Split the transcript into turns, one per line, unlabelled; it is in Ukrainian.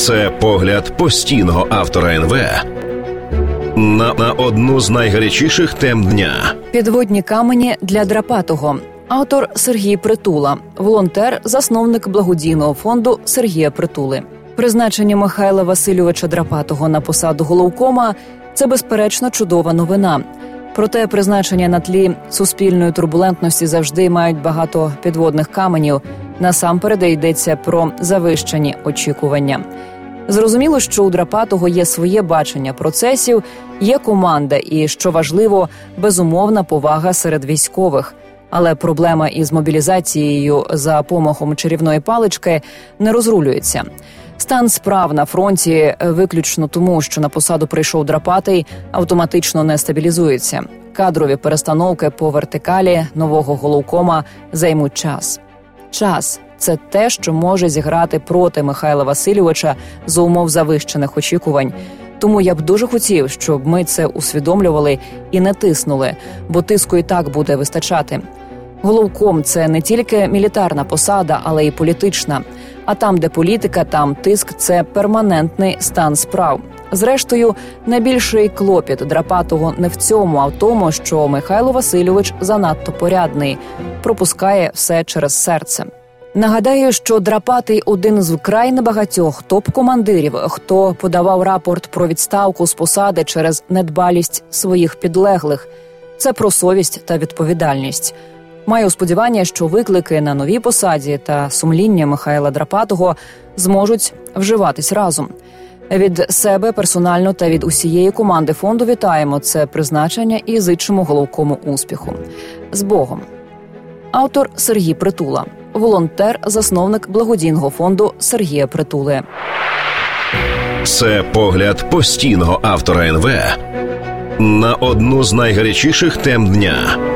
Це погляд постійного автора НВ на одну з найгарячіших тем дня.
Підводні камені для Драпатого. Автор Сергій Притула. Волонтер, засновник благодійного фонду Сергія Притули. Призначення Михайла Васильовича Драпатого на посаду головкома – це, безперечно, чудова новина. Проте призначення на тлі суспільної турбулентності завжди мають багато підводних каменів. Насамперед йдеться про завищені очікування. Зрозуміло, що у Драпатого є своє бачення процесів, є команда і, що важливо, безумовна повага серед військових. Але проблема із мобілізацією за помахом чарівної палички не розрулюється. Стан справ на фронті виключно тому, що на посаду прийшов Драпатий, автоматично не стабілізується. Кадрові перестановки по вертикалі нового головкома займуть час. Час – це те, що може зіграти проти Михайла Васильовича за умов завищених очікувань. Тому я б дуже хотів, щоб ми це усвідомлювали і не тиснули, бо тиску і так буде вистачати. Головком – це не тільки мілітарна посада, але й політична. А там, де політика, там тиск – це перманентний стан справ. Зрештою, найбільший клопіт Драпатого не в цьому, а в тому, що Михайло Васильович занадто порядний, пропускає все через серце. Нагадаю, що Драпатий – один з вкрай небагатьох топ-командирів, хто подавав рапорт про відставку з посади через недбалість своїх підлеглих. Це про совість та відповідальність. Маю сподівання, що виклики на новій посаді та сумління Михайла Драпатого зможуть вживатись разом. Від себе персонально та від усієї команди фонду вітаємо це призначення і зичимо головкому успіху. З Богом. Автор Сергій Притула. Волонтер, засновник благодійного фонду Сергія Притули.
Це погляд постійного автора НВ на одну з найгарячіших тем дня.